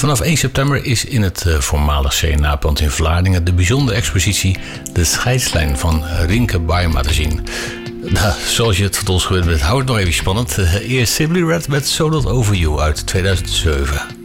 Vanaf 1 september is in het voormalig CNA-pand in Vlaardingen de bijzondere expositie De Scheidslijn van Rinke Baaijema te zien. Nou, zoals je het van ons gewend bent, hou het nog even spannend. Eerst Simply Red met So Not Over You uit 2007.